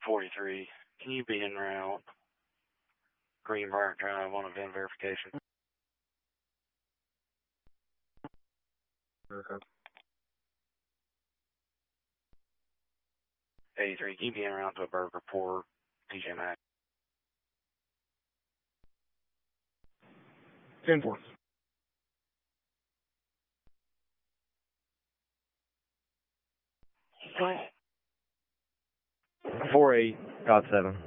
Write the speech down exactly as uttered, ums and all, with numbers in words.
forty-three. Can you be en route? Greenbrier Drive on event verification. Okay. eighty-three, can you be en route to a Burger Port, P J Masks? ten four. Go ahead. four eight, God seven.